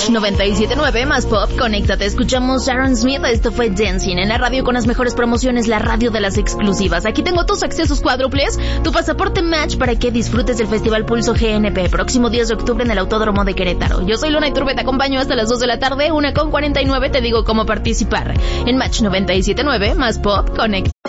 Match 97.9 más pop, conéctate. Escuchamos Aaron Smith, esto fue Dancing en la radio con las mejores promociones, la radio de las exclusivas. Aquí tengo tus accesos cuádruples, tu pasaporte Match para que disfrutes del Festival Pulso GNP, próximo 10 de octubre en el Autódromo de Querétaro. Yo soy Luna Iturbe, te acompaño hasta las 2 de la tarde, 1:49, te digo cómo participar. En Match 97.9 más pop, conecta.